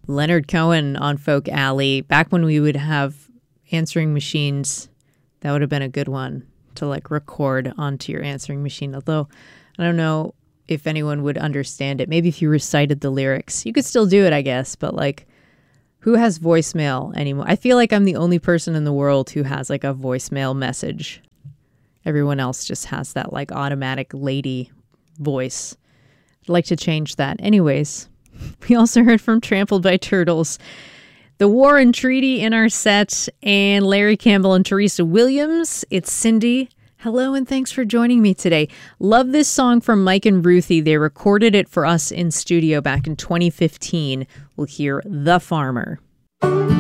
Leonard Cohen on Folk Alley. Back when we would have answering machines, that would have been a good one to like record onto your answering machine. Although I don't know if anyone would understand it. Maybe if you recited the lyrics, you could still do it, I guess. But like, who has voicemail anymore? I feel like I'm the only person in the world who has like a voicemail message. Everyone else just has that like automatic lady voice. I'd like to change that. Anyways, we also heard from Trampled by Turtles, The War and Treaty in our set, and Larry Campbell and Teresa Williams. It's Cindy. Hello, and thanks for joining me today. Love this song from Mike and Ruthie. They recorded it for us in studio back in 2015. We'll hear The Farmer.